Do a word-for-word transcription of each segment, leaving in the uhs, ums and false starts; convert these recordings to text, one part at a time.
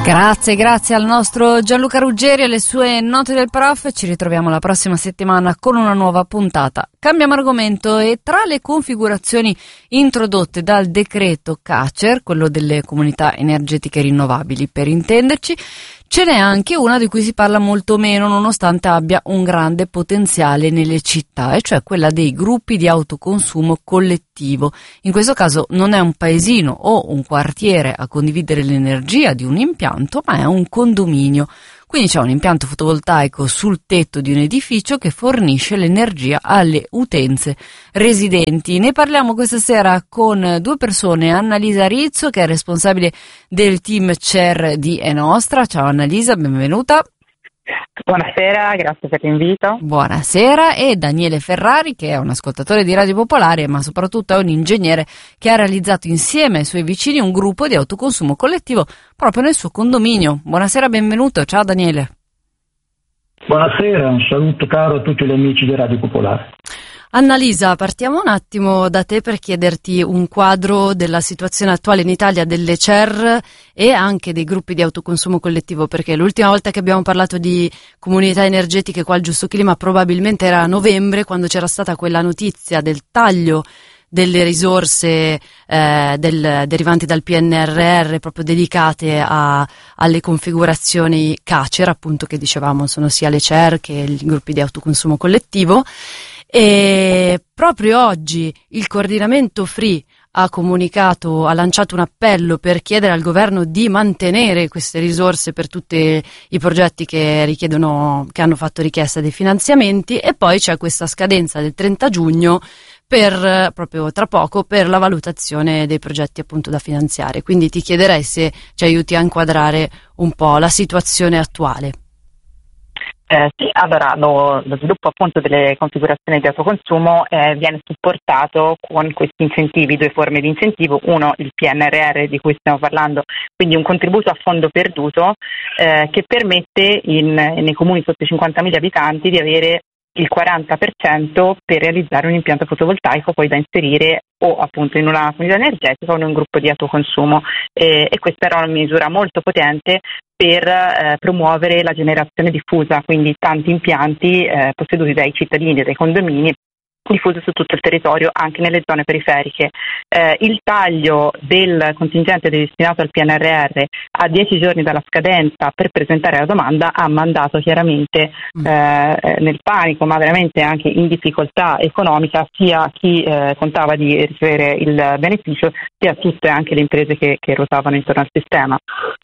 Grazie, grazie al nostro Gianluca Ruggeri e alle sue note del prof. Ci ritroviamo la prossima settimana con una nuova puntata. Cambiamo argomento e tra le configurazioni introdotte dal decreto CACER, quello delle comunità energetiche rinnovabili per intenderci, ce n'è anche una di cui si parla molto meno nonostante abbia un grande potenziale nelle città, e cioè quella dei gruppi di autoconsumo collettivo. In questo caso non è un paesino o un quartiere a condividere l'energia di un impianto, ma è un condominio. Quindi c'è un impianto fotovoltaico sul tetto di un edificio che fornisce l'energia alle utenze residenti. Ne parliamo questa sera con due persone: Annalisa Rizzo, che è responsabile del team C E R di Enostra. Ciao Annalisa, benvenuta. Buonasera, grazie per l'invito. Buonasera. E Daniele Ferrari, che è un ascoltatore di Radio Popolare, ma soprattutto è un ingegnere che ha realizzato insieme ai suoi vicini un gruppo di autoconsumo collettivo proprio nel suo condominio. Buonasera, benvenuto. Ciao Daniele. Buonasera, un saluto caro a tutti gli amici di Radio Popolare. Annalisa, partiamo un attimo da te per chiederti un quadro della situazione attuale in Italia delle C E R e anche dei gruppi di autoconsumo collettivo, perché l'ultima volta che abbiamo parlato di comunità energetiche qua al Giusto Clima probabilmente era a novembre, quando c'era stata quella notizia del taglio delle risorse eh, del, derivanti dal P N R R proprio dedicate a, alle configurazioni CACER, appunto, che dicevamo sono sia le C E R che i gruppi di autoconsumo collettivo. E proprio oggi il coordinamento Free ha comunicato, ha lanciato un appello per chiedere al governo di mantenere queste risorse per tutti i progetti che richiedono, che hanno fatto richiesta dei finanziamenti, e poi c'è questa scadenza del trenta giugno per, proprio tra poco, per la valutazione dei progetti appunto da finanziare. Quindi ti chiederei se ci aiuti a inquadrare un po' la situazione attuale. Eh, sì, allora lo, lo sviluppo appunto delle configurazioni di autoconsumo eh, viene supportato con questi incentivi, due forme di incentivo: uno il P N R R di cui stiamo parlando, quindi un contributo a fondo perduto eh, che permette in, nei comuni sotto i cinquantamila abitanti di avere il quaranta per cento per realizzare un impianto fotovoltaico poi da inserire o appunto in una comunità energetica o in un gruppo di autoconsumo, eh, e questa era una misura molto potente per eh, promuovere la generazione diffusa, quindi tanti impianti eh, posseduti dai cittadini e dai condomini diffusi su tutto il territorio, anche nelle zone periferiche. Eh, il taglio del contingente destinato al P N R R a dieci giorni dalla scadenza per presentare la domanda ha mandato chiaramente eh, nel panico, ma veramente anche in difficoltà economica, sia chi eh, contava di ricevere il beneficio, sia tutte anche le imprese che, che ruotavano intorno al sistema.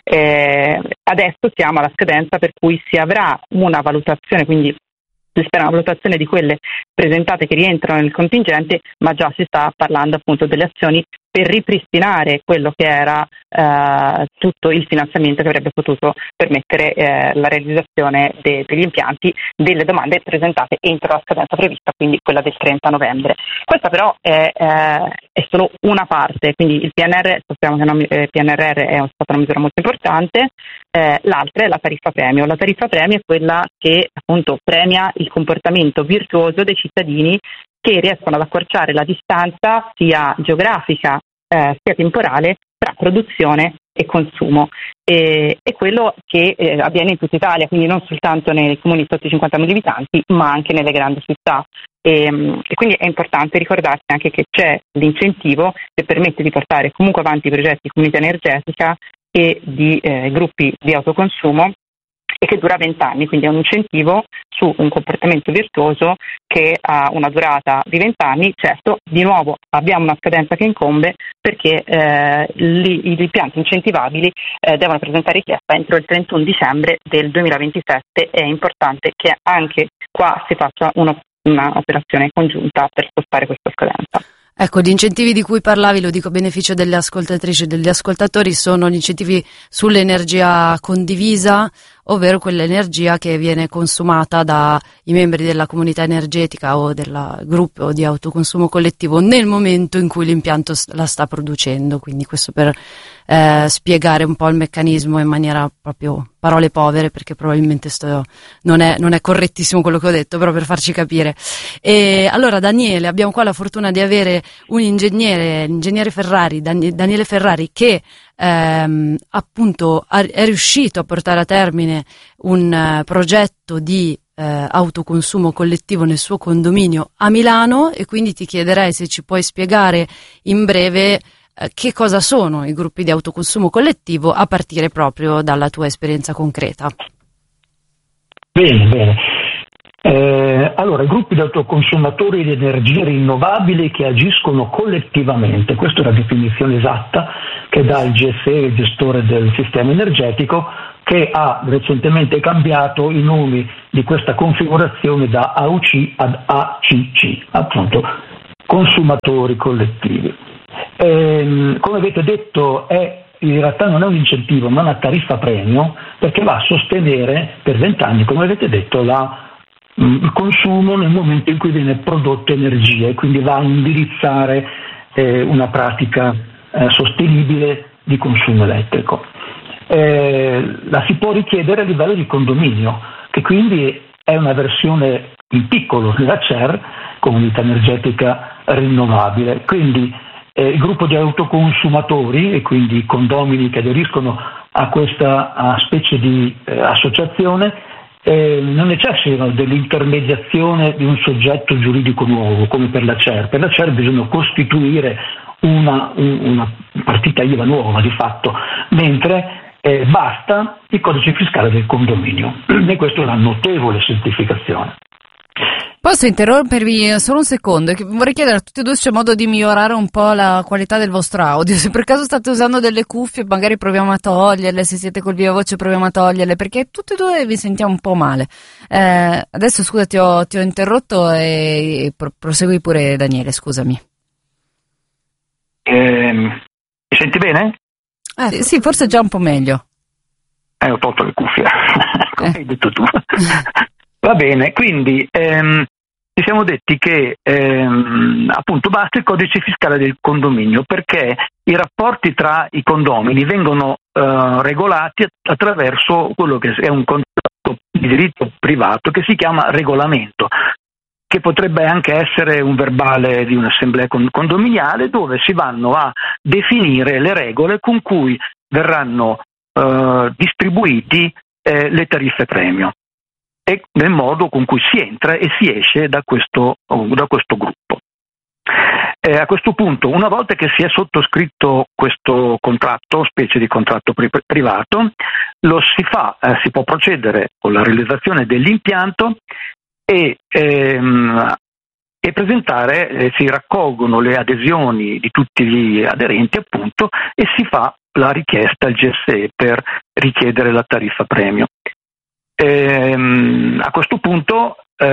Eh, adesso siamo alla scadenza per cui si avrà una valutazione, quindi si spera una valutazione di quelle presentate che rientrano nel contingente, ma già si sta parlando appunto delle azioni per ripristinare quello che era eh, tutto il finanziamento che avrebbe potuto permettere eh, la realizzazione de- degli impianti, delle domande presentate entro la scadenza prevista, quindi quella del trenta novembre. Questa però è, eh, è solo una parte, quindi il P N R R, sappiamo che il eh, P N R R è stata una misura molto importante, eh, l'altra è la tariffa premio. La tariffa premio è quella che appunto premia il comportamento virtuoso dei cittadini che riescono ad accorciare la distanza sia geografica eh, sia temporale tra produzione e consumo. E, è quello che eh, avviene in tutta Italia, quindi non soltanto nei comuni sotto i cinquantamila abitanti, ma anche nelle grandi città. E, e quindi è importante ricordarsi anche che c'è l'incentivo che permette di portare comunque avanti i progetti di comunità energetica e di eh, gruppi di autoconsumo, e che dura vent'anni, quindi è un incentivo su un comportamento virtuoso che ha una durata di vent'anni. Certo, di nuovo abbiamo una scadenza che incombe, perché eh, gli, gli impianti incentivabili eh, devono presentare richiesta entro il trentuno dicembre del duemilaventisette. È importante che anche qua si faccia uno, una operazione congiunta per spostare questa scadenza. Ecco, gli incentivi di cui parlavi, lo dico a beneficio delle ascoltatrici e degli ascoltatori, sono gli incentivi sull'energia condivisa, ovvero quell'energia che viene consumata dai membri della comunità energetica o del gruppo di autoconsumo collettivo nel momento in cui l'impianto la sta producendo. Quindi questo per eh, spiegare un po' il meccanismo in maniera proprio parole povere, perché probabilmente sto, non, è, non è correttissimo quello che ho detto, però per farci capire. E allora Daniele, abbiamo qua la fortuna di avere un ingegnere, l'ingegnere Ferrari, Dan- Daniele Ferrari, che ehm, appunto è riuscito a portare a termine un uh, progetto di uh, autoconsumo collettivo nel suo condominio a Milano, e quindi ti chiederei se ci puoi spiegare in breve uh, che cosa sono i gruppi di autoconsumo collettivo a partire proprio dalla tua esperienza concreta. Bene, bene. Eh, allora, i gruppi di autoconsumatori di energie rinnovabili che agiscono collettivamente, questa è la definizione esatta che dà il G S E, il gestore del sistema energetico, che ha recentemente cambiato i nomi di questa configurazione da A U C ad A C C, appunto consumatori collettivi. Eh, come avete detto, è in realtà non è un incentivo ma una tariffa premio, perché va a sostenere per vent'anni, come avete detto, la il consumo nel momento in cui viene prodotta energia, e quindi va a indirizzare eh, una pratica eh, sostenibile di consumo elettrico. Eh, la si può richiedere a livello di condominio, che quindi è una versione in piccolo della C E R, comunità energetica rinnovabile. Quindi eh, il gruppo di autoconsumatori, e quindi i condomini che aderiscono a questa a specie di eh, associazione, Eh, non necessitano dell'intermediazione di un soggetto giuridico nuovo come per la C E R. Per la C E R bisogna costituire una, un, una partita I V A nuova di fatto, mentre eh, basta il codice fiscale del condominio, e questa è una notevole semplificazione. Posso interrompervi solo un secondo? Vorrei chiedere a tutti e due se c'è modo di migliorare un po' la qualità del vostro audio. Se per caso state usando delle cuffie, magari proviamo a toglierle, se siete col viva voce proviamo a toglierle, perché tutti e due vi sentiamo un po' male. Eh, adesso scusa, ti ho, ti ho interrotto e, e pro, prosegui pure, Daniele, scusami. Eh, mi senti bene? Eh, sì, forse già un po' meglio. Eh, ho tolto le cuffie, come eh. hai detto tu. Va bene, quindi ehm, ci siamo detti che ehm, appunto basta il codice fiscale del condominio, perché i rapporti tra i condomini vengono eh, regolati attraverso quello che è un contratto di diritto privato che si chiama regolamento, che potrebbe anche essere un verbale di un'assemblea condominiale, dove si vanno a definire le regole con cui verranno eh, distribuiti eh, le tariffe premio, e nel modo con cui si entra e si esce da questo, da questo gruppo. Eh, a questo punto, una volta che si è sottoscritto questo contratto, specie di contratto pri- privato, lo si fa, eh, si può procedere con la realizzazione dell'impianto e, ehm, e presentare, eh, si raccolgono le adesioni di tutti gli aderenti, appunto, e si fa la richiesta al G S E per richiedere la tariffa premio. Ehm, a questo punto eh,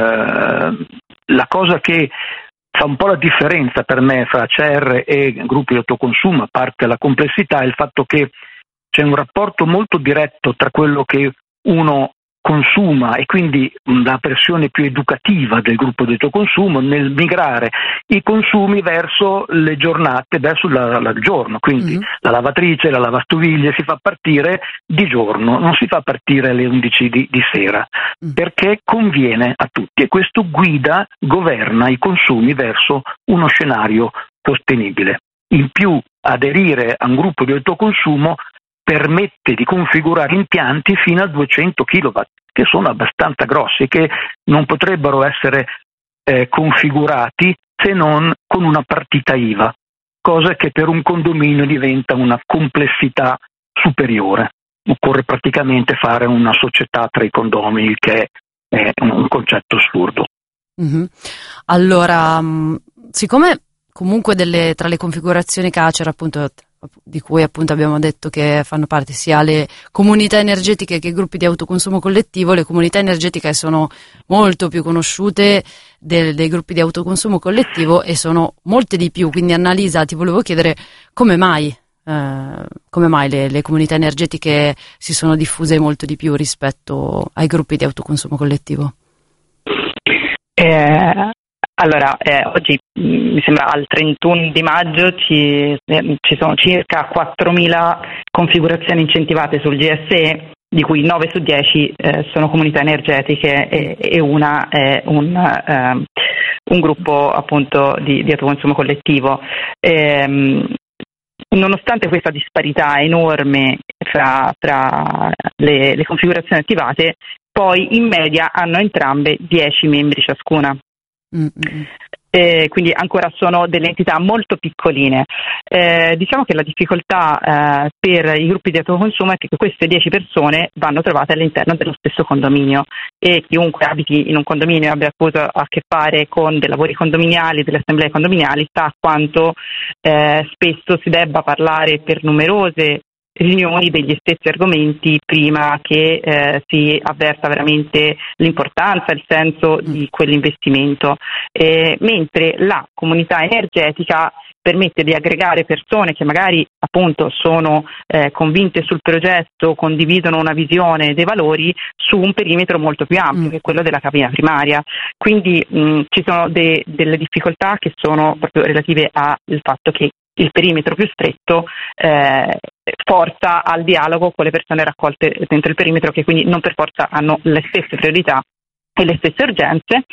la cosa che fa un po' la differenza per me fra C E R e gruppi di autoconsumo, a parte la complessità, è il fatto che c'è un rapporto molto diretto tra quello che uno consuma e quindi la versione più educativa del gruppo di autoconsumo nel migrare i consumi verso le giornate, verso la, la, il giorno, quindi mm-hmm. la lavatrice, la lavastoviglie si fa partire di giorno, non si fa partire alle undici di, di sera, mm. perché conviene a tutti, e questo guida, governa i consumi verso uno scenario sostenibile. In più, aderire a un gruppo di autoconsumo permette di configurare impianti fino a duecento chilowatt, che sono abbastanza grossi, che non potrebbero essere eh, configurati se non con una partita I V A, cosa che per un condominio diventa una complessità superiore. Occorre praticamente fare una società tra i condomini, che è un concetto assurdo. Mm-hmm. Allora, siccome comunque delle, tra le configurazioni che ha c'era appunto, di cui appunto abbiamo detto che fanno parte sia le comunità energetiche che i gruppi di autoconsumo collettivo, le comunità energetiche sono molto più conosciute del, dei gruppi di autoconsumo collettivo e sono molte di più, quindi Annalisa ti volevo chiedere come mai, eh, come mai le, le comunità energetiche si sono diffuse molto di più rispetto ai gruppi di autoconsumo collettivo. Eh... Allora, eh, oggi mh, mi sembra al trentuno di maggio ci, eh, ci sono circa quattromila configurazioni incentivate sul G S E, di cui nove su dieci eh, sono comunità energetiche e, e una è un, eh, un gruppo appunto di, di autoconsumo collettivo. Ehm, nonostante questa disparità enorme fra, fra le, le configurazioni attivate, poi in media hanno entrambe dieci membri ciascuna. Mm-hmm. Eh, quindi ancora sono delle entità molto piccoline. Eh, diciamo che la difficoltà eh, per i gruppi di autoconsumo è che queste dieci persone vanno trovate all'interno dello stesso condominio, e chiunque abiti in un condominio e abbia avuto a che fare con dei lavori condominiali, delle assemblee condominiali, sa quanto eh, spesso si debba parlare per numerose riunioni degli stessi argomenti prima che eh, si avverta veramente l'importanza, il senso di quell'investimento, eh, mentre la comunità energetica permette di aggregare persone che magari appunto sono eh, convinte sul progetto, condividono una visione dei valori su un perimetro molto più ampio, mm. che è quello della cabina primaria. Quindi mh, ci sono de- delle difficoltà che sono proprio relative al fatto che il perimetro più stretto eh, forza al dialogo con le persone raccolte dentro il perimetro, che quindi non per forza hanno le stesse priorità e le stesse urgenze,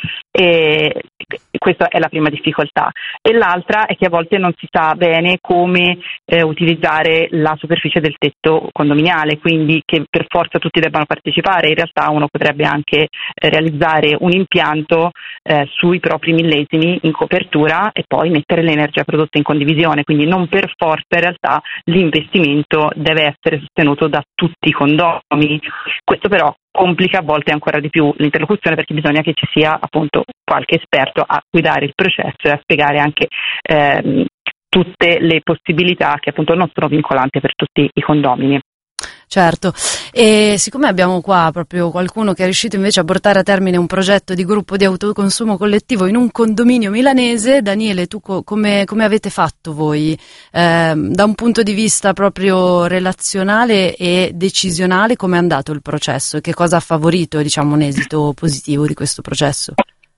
e questa è la prima difficoltà. E l'altra è che a volte non si sa bene come eh, utilizzare la superficie del tetto condominiale, quindi che per forza tutti debbano partecipare. In realtà uno potrebbe anche eh, realizzare un impianto eh, sui propri millesimi in copertura e poi mettere l'energia prodotta in condivisione, quindi non per forza in realtà l'investimento deve essere sostenuto da tutti i condomini. Questo però complica a volte ancora di più l'interlocuzione, perché bisogna che ci sia appunto qualche esperto a guidare il processo e a spiegare anche ehm, tutte le possibilità che appunto non sono vincolanti per tutti i condomini. Certo, e siccome abbiamo qua proprio qualcuno che è riuscito invece a portare a termine un progetto di gruppo di autoconsumo collettivo in un condominio milanese, Daniele, tu co- come, come avete fatto voi eh, da un punto di vista proprio relazionale e decisionale? Come è andato il processo e che cosa ha favorito, diciamo, un esito positivo di questo processo?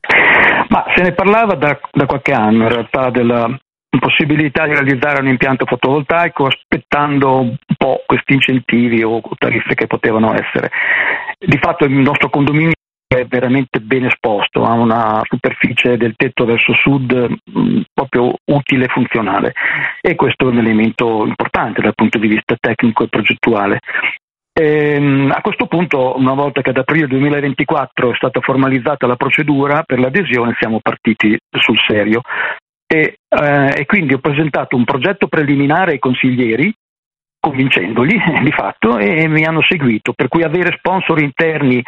Ma se ne parlava da, da qualche anno in realtà della possibilità di realizzare un impianto fotovoltaico, aspettando un po' questi incentivi o tariffe che potevano essere. Di fatto il nostro condominio è veramente ben esposto, ha una superficie del tetto verso sud mh, proprio utile e funzionale, e questo è un elemento importante dal punto di vista tecnico e progettuale. Ehm, a questo punto, una volta che ad aprile duemilaventiquattro è stata formalizzata la procedura per l'adesione, siamo partiti sul serio. E, eh, e quindi ho presentato un progetto preliminare ai consiglieri, convincendoli eh, di fatto, e mi hanno seguito, per cui avere sponsor interni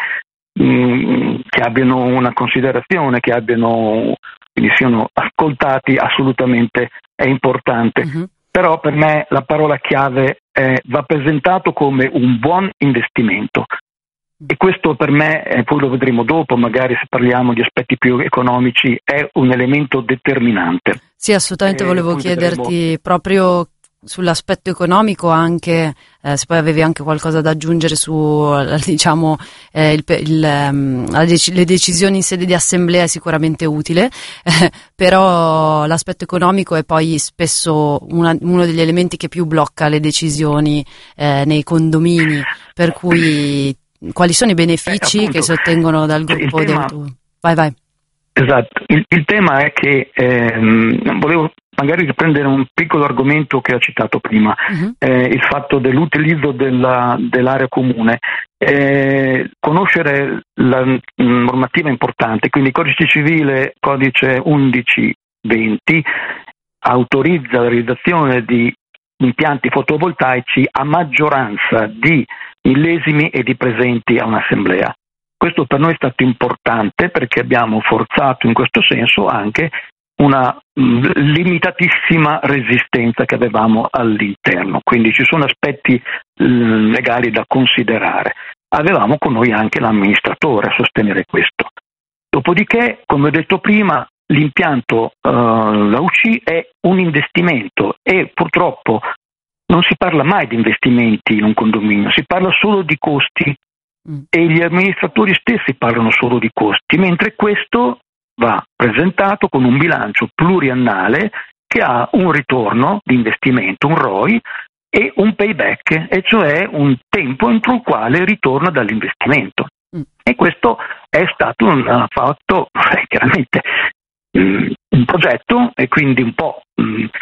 mh, che abbiano una considerazione, che abbiano, quindi siano ascoltati, assolutamente è importante. Uh-huh. Però per me la parola chiave è va presentato come un buon investimento. E questo per me, e poi lo vedremo dopo, magari se parliamo di aspetti più economici, è un elemento determinante. Sì, assolutamente, volevo chiederti vedremo... proprio sull'aspetto economico anche, eh, se poi avevi anche qualcosa da aggiungere su, diciamo, eh, il, il, um, le decisioni in sede di assemblea è sicuramente utile, eh, però l'aspetto economico è poi spesso una, uno degli elementi che più blocca le decisioni eh, nei condomini, per cui quali sono i benefici eh, appunto, che si ottengono dal gruppo tema, di auto? Vai, vai. Esatto, il, il tema è che ehm, volevo magari riprendere un piccolo argomento che ho citato prima, uh-huh. eh, il fatto dell'utilizzo della, dell'area comune. Eh, conoscere la normativa è importante, quindi il codice civile, codice undici venti, autorizza la realizzazione di impianti fotovoltaici a maggioranza di millesimi e di presenti a un'assemblea. Questo per noi è stato importante perché abbiamo forzato in questo senso anche una mh, limitatissima resistenza che avevamo all'interno, quindi ci sono aspetti mh, legali da considerare. Avevamo con noi anche l'amministratore a sostenere questo. Dopodiché, come ho detto prima, l'impianto uh, la U C è un investimento e purtroppo non si parla mai di investimenti in un condominio, si parla solo di costi mm. e gli amministratori stessi parlano solo di costi, mentre questo va presentato con un bilancio pluriannale che ha un ritorno di investimento, un R O I e un payback, e cioè un tempo entro il quale ritorna dall'investimento. Mm. E questo è stato un fatto eh, chiaramente mh, un progetto e quindi un po' mh,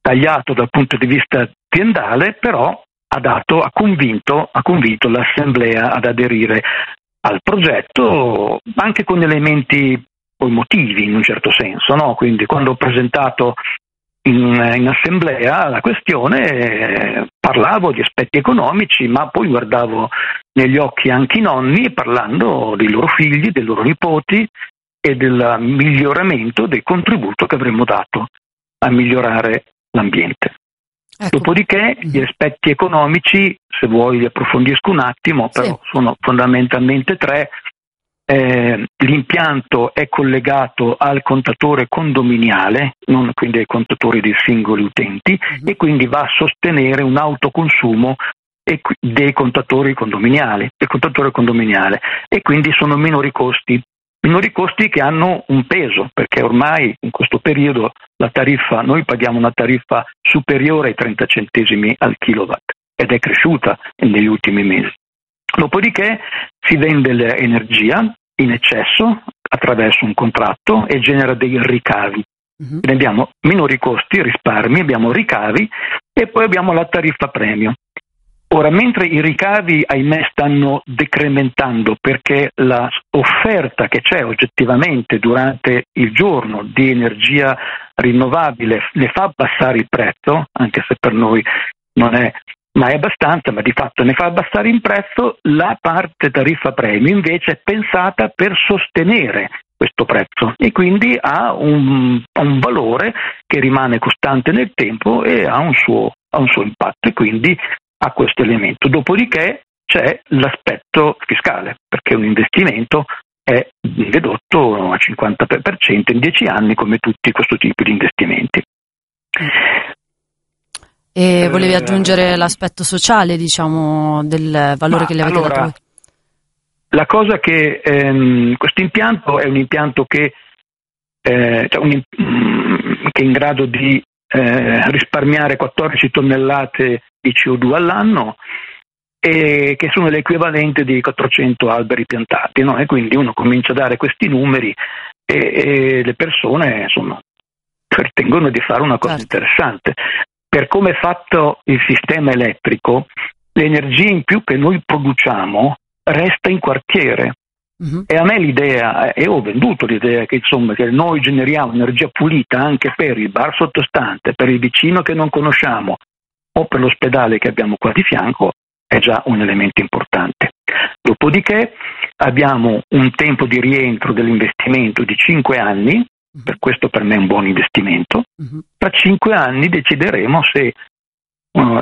tagliato dal punto di vista aziendale, però ha dato, ha convinto, ha convinto l'assemblea ad aderire al progetto, anche con elementi poi motivi in un certo senso, no? Quindi quando ho presentato in, in assemblea la questione eh, parlavo di aspetti economici, ma poi guardavo negli occhi anche i nonni parlando dei loro figli, dei loro nipoti e del miglioramento del contributo che avremmo dato a migliorare l'ambiente. Ecco. Dopodiché gli aspetti economici, se vuoi li approfondisco un attimo, però sì, sono fondamentalmente tre. Eh, l'impianto è collegato al contatore condominiale, non quindi ai contatori dei singoli utenti, uh-huh. e quindi va a sostenere un autoconsumo e, dei contatori condominiali, del contatore condominiale, e quindi sono minori costi, minori costi che hanno un peso, perché ormai in questo periodo la tariffa, noi paghiamo una tariffa superiore ai trenta centesimi al kilowatt ed è cresciuta negli ultimi mesi. Dopodiché si vende l'energia in eccesso attraverso un contratto e genera dei ricavi. Uh-huh. Quindi abbiamo minori costi, risparmi, abbiamo ricavi e poi abbiamo la tariffa premio. Ora, mentre i ricavi, ahimè, stanno decrementando perché la offerta che c'è oggettivamente durante il giorno di energia rinnovabile ne fa abbassare il prezzo, anche se per noi non è ma è abbastanza, ma di fatto ne fa abbassare il prezzo, la parte tariffa premio invece è pensata per sostenere questo prezzo e quindi ha un, un valore che rimane costante nel tempo e ha un suo, ha un suo impatto, e quindi ha questo elemento. Dopodiché c'è l'aspetto fiscale, perché un investimento è ridotto al cinquanta per cento in dieci anni, come tutti questo tipo di investimenti. E volevi aggiungere l'aspetto sociale, diciamo, del valore Ma che le avete allora, dato voi? La cosa che ehm, questo impianto è un impianto che, eh, cioè un, che è in grado di eh, risparmiare quattordici tonnellate di C O due all'anno e che sono l'equivalente di quattrocento alberi piantati, no? E quindi uno comincia a dare questi numeri e, e le persone, insomma, ritengono di fare una cosa certo. interessante. Per come è fatto il sistema elettrico, l'energia in più che noi produciamo resta in quartiere. Uh-huh. E a me l'idea, e ho venduto l'idea che insomma che noi generiamo energia pulita anche per il bar sottostante, per il vicino che non conosciamo o per l'ospedale che abbiamo qua di fianco, è già un elemento importante. Dopodiché abbiamo un tempo di rientro dell'investimento di cinque anni. Per questo per me è un buon investimento. Uh-huh. Tra cinque anni decideremo se uh,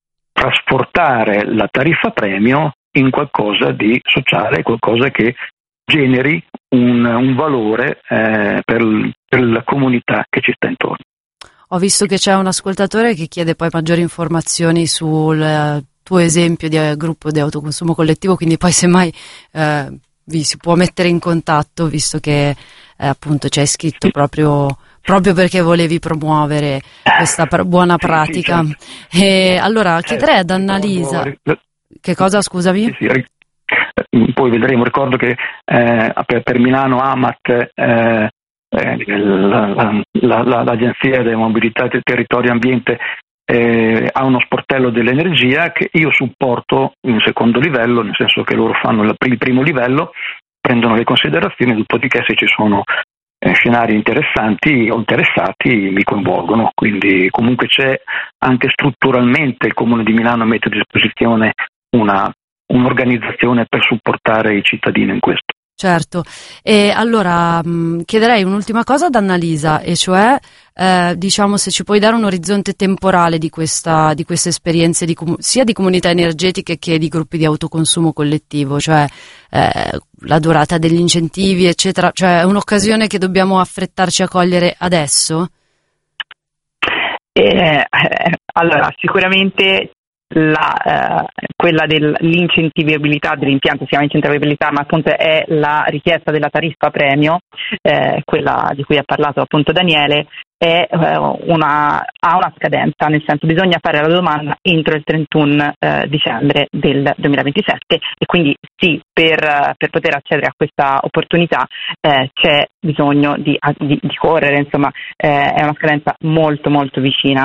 trasportare la tariffa premio in qualcosa di sociale, qualcosa che generi un, un valore eh, per, per la comunità che ci sta intorno. Ho visto che c'è un ascoltatore che chiede poi maggiori informazioni sul tuo esempio di uh, gruppo di autoconsumo collettivo, quindi poi semmai uh, vi si può mettere in contatto, visto che Eh, appunto c'è scritto proprio, proprio perché volevi promuovere questa pr- buona pratica. E allora chiederei ad Annalisa che cosa, scusami? Sì, sì. Poi vedremo, ricordo che eh, per, per Milano Amat eh, eh, la, la, la, l'Agenzia della Mobilità del Territorio e Ambiente eh, ha uno sportello dell'energia che io supporto in secondo livello, nel senso che loro fanno il primo livello, prendono le considerazioni, dopodiché se ci sono eh, scenari interessanti o interessati mi coinvolgono, quindi comunque c'è anche strutturalmente il Comune di Milano mette a disposizione una, un'organizzazione per supportare i cittadini in questo. Certo, e allora mh, chiederei un'ultima cosa ad Annalisa, e cioè eh, diciamo se ci puoi dare un orizzonte temporale di questa di queste esperienze di com- sia di comunità energetiche che di gruppi di autoconsumo collettivo, cioè eh, la durata degli incentivi eccetera, cioè è un'occasione che dobbiamo affrettarci a cogliere adesso? Eh, allora sicuramente La, eh, quella dell'incentivabilità dell'impianto, si chiama incentivabilità, ma appunto è la richiesta della tariffa premio, eh, quella di cui ha parlato appunto Daniele, è eh, una, ha una scadenza, nel senso bisogna fare la domanda entro il trentuno eh, dicembre del duemilaventisette e quindi sì, per, per poter accedere a questa opportunità eh, c'è bisogno di, di, di correre, insomma eh, è una scadenza molto molto vicina.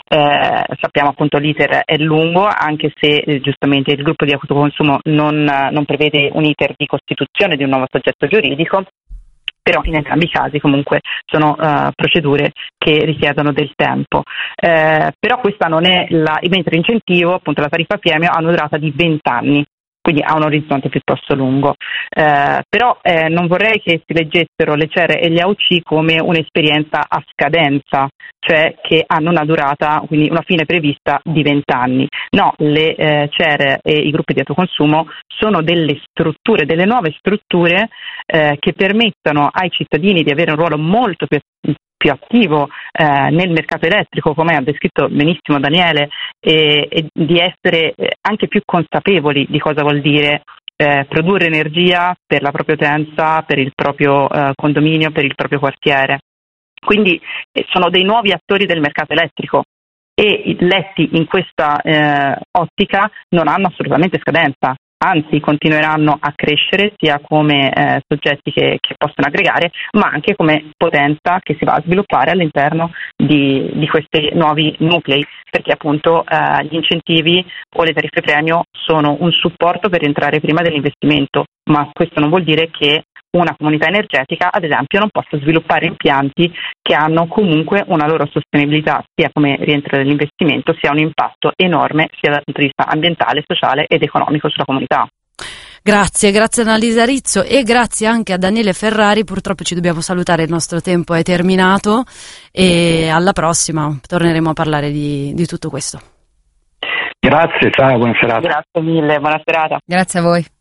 Eh, sappiamo appunto l'iter è lungo, anche se eh, giustamente il gruppo di autoconsumo non, non prevede un iter di costituzione di un nuovo soggetto giuridico, però in entrambi i casi comunque sono uh, procedure che richiedono del tempo. Eh, però questa non è la, mentre l'incentivo, appunto la tariffa premio, ha una durata di venti anni. Quindi ha un orizzonte piuttosto lungo. Eh, però eh, non vorrei che si leggessero le C E R e gli A U C come un'esperienza a scadenza, cioè che hanno una durata, quindi una fine prevista di venti anni. No, le eh, C E R e i gruppi di autoconsumo sono delle strutture, delle nuove strutture eh, che permettono ai cittadini di avere un ruolo molto più più attivo eh, nel mercato elettrico, come ha descritto benissimo Daniele, e, e di essere anche più consapevoli di cosa vuol dire eh, produrre energia per la propria utenza, per il proprio eh, condominio, per il proprio quartiere. Quindi eh, sono dei nuovi attori del mercato elettrico e letti in questa eh, ottica non hanno assolutamente scadenza. Anzi continueranno a crescere sia come eh, soggetti che, che possono aggregare, ma anche come potenza che si va a sviluppare all'interno di, di questi nuovi nuclei, perché appunto eh, gli incentivi o le tariffe premio sono un supporto per entrare prima dell'investimento, ma questo non vuol dire che una comunità energetica, ad esempio, non possa sviluppare impianti che hanno comunque una loro sostenibilità, sia come rientro dell'investimento, sia un impatto enorme sia dal punto di vista ambientale, sociale ed economico sulla comunità. Grazie, grazie ad Annalisa Rizzo e grazie anche a Daniele Ferrari. Purtroppo ci dobbiamo salutare, il nostro tempo è terminato e alla prossima torneremo a parlare di, di tutto questo. Grazie, ciao, buona serata. Grazie mille, buona serata. Grazie a voi.